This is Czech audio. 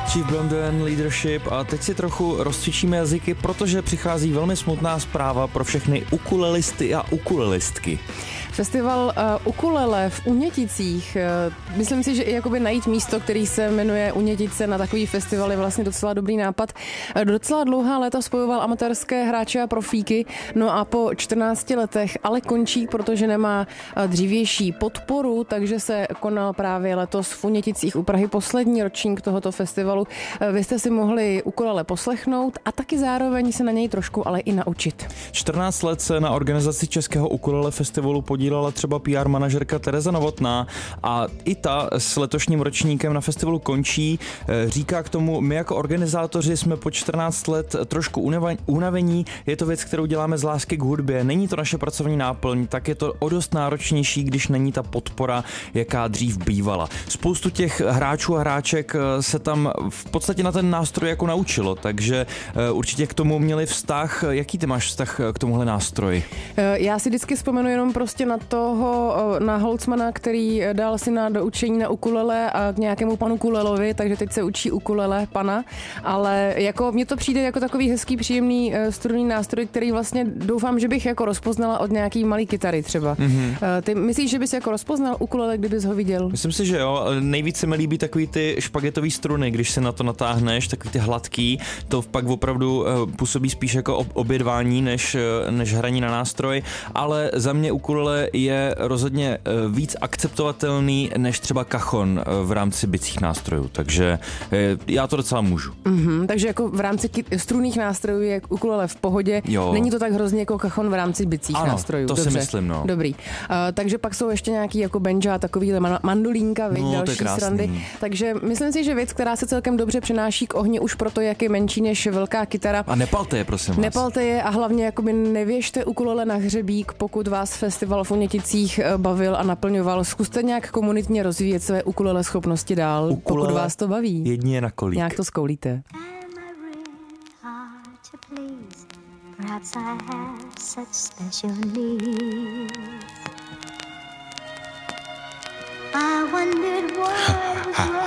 Chief Blondin, Leadership a teď si trochu rozcvičíme jazyky, protože přichází velmi smutná zpráva pro všechny ukulelisty a ukulelistky. Festival ukulele v Uněticích. Myslím si, že i jakoby najít místo, který se jmenuje Unětice na takový festival je vlastně docela dobrý nápad. Docela dlouhá léta spojoval amatérské hráče a profíky, no a po 14 letech ale končí, protože nemá dřívější podporu, takže se konal právě letos v Uněticích u Prahy poslední ročník tohoto festivalu. Vy jste si mohli ukulele poslechnout a taky zároveň se na něj trošku ale i naučit. 14 let se na organizaci Českého ukulele festivalu podílela třeba PR manažerka Tereza Novotná a i ta s letošním ročníkem na festivalu končí. Říká k tomu, my jako organizátoři jsme po 14 let trošku unavení, je to věc, kterou děláme z lásky k hudbě, není to naše pracovní náplň, tak je to o dost náročnější, když není ta podpora, jaká dřív bývala. Spoustu těch hráčů a hráček se tam v podstatě na ten nástroj jako naučilo, takže určitě k tomu měli vztah. Jaký ty máš vztah k tomuhle nástroji? Já si vždycky vzpomenu jenom prostě na Holcmana, který dal si na doučení na ukulele a k nějakému panu Kulelovi, takže teď se učí ukulele pana, ale jako mně to přijde jako takový hezký, příjemný strunný nástroj, který vlastně doufám, že bych jako rozpoznala od nějaký malý kytary třeba. Mm-hmm. Ty myslíš, že bys jako rozpoznal ukulele, kdybys ho viděl? Myslím si, že jo. Nejvíc se mi líbí takový ty špagetový struny, když se na to natáhneš, takový ty hladký, to pak opravdu působí spíš jako obědvání, než hraní na nástroj, ale za mě ukulele je rozhodně víc akceptovatelný než třeba cajon v rámci bicích nástrojů, takže já to docela můžu. Mm-hmm, takže jako v rámci strunných nástrojů je ukulele v pohodě, jo. Není to tak hrozně jako cajon v rámci bicích nástrojů. To dobře, si myslím, no. Dobrý. Takže pak jsou ještě nějaký jako banjo a takový mandolínka, další srandy. Takže myslím si, že věc, která se celkem dobře přenáší k ohni už proto, jak je menší než velká kytara. A nepalte je, prosím vás. Nepalte je a hlavně jakoby nevěžte ukulele na hřebík, pokud vás festival v Uněticích bavil a naplňoval. Zkuste nějak komunitně rozvíjet své ukulele schopnosti dál, pokud vás to baví. Jedině na kolík. Nějak to zkoulíte. Perhaps I have such special needs. I wondered what was wrong.